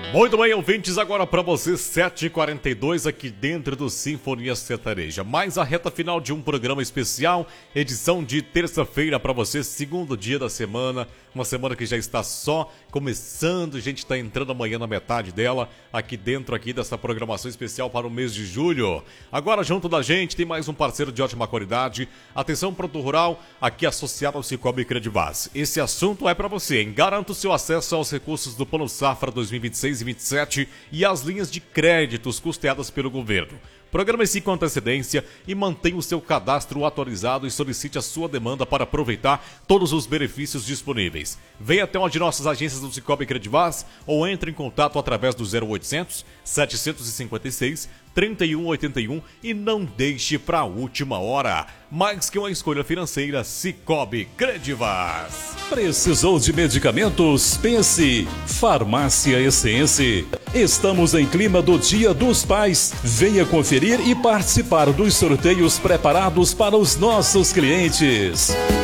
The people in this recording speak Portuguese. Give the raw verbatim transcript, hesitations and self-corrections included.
Muito bem, ouvintes, agora para você, sete e quarenta e dois aqui dentro do Sinfonia Sertaneja. Mais a reta final de um programa especial, edição de terça-feira para você, segundo dia da semana. Uma semana que já está só começando, a gente está entrando amanhã na metade dela, aqui dentro aqui dessa programação especial para o mês de julho. Agora junto da gente tem mais um parceiro de ótima qualidade. Atenção, Produto Rural, aqui associado ao Cicobi Credivaz. Esse assunto é para você, hein? Garanta o seu acesso aos recursos do Plano Safra dois mil e vinte e seis e vinte e sete e as linhas de créditos custeadas pelo governo. Programe-se com antecedência e mantenha o seu cadastro atualizado e solicite a sua demanda para aproveitar todos os benefícios disponíveis. Venha até uma de nossas agências do Cicobi Credivaz ou entre em contato através do zero oitocentos, setecentos e cinquenta e seis, trinta e um oitenta e um e não deixe para a última hora. Mais que uma escolha financeira, Cicobi Credivaz. Precisou de medicamentos? Pense. Farmácia Essência. Estamos em clima do Dia dos Pais. Venha conferir e participar dos sorteios preparados para os nossos clientes.